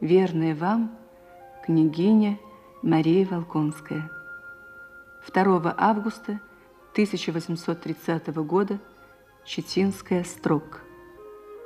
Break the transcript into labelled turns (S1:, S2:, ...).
S1: Верная вам княгиня Мария Волконская. 2 августа 1830 года, Читинская, Строк.